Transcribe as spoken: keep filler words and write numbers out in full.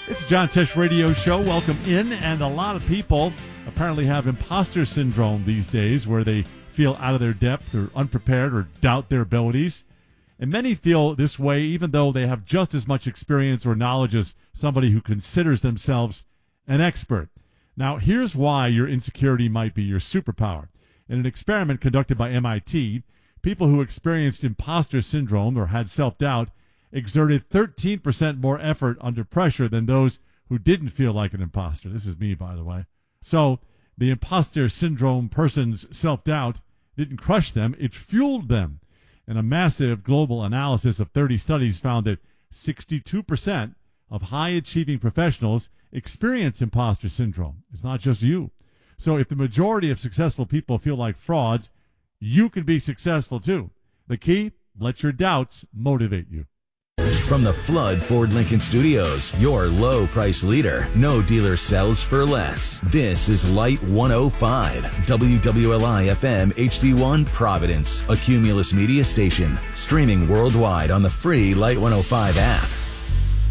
It's a John Tesh Radio Show. Welcome in. And a lot of people apparently have imposter syndrome these days, where they feel out of their depth or unprepared or doubt their abilities. And many feel this way even though they have just as much experience or knowledge as somebody who considers themselves an expert. Now, here's why your insecurity might be your superpower. In an experiment conducted by M I T, people who experienced imposter syndrome or had self-doubt exerted thirteen percent more effort under pressure than those who didn't feel like an imposter. This is me, by the way. So the imposter syndrome person's self-doubt didn't crush them, it fueled them. And a massive global analysis of thirty studies found that sixty-two percent of high-achieving professionals experience imposter syndrome. It's not just you. So if the majority of successful people feel like frauds, you can be successful too. The key, let your doubts motivate you. From the Flood Ford Lincoln Studios, your low price leader. No dealer sells for less. This is Light one oh five, W W L I F M H D one Providence, a Cumulus media station. Streaming worldwide on the free Light one oh five app.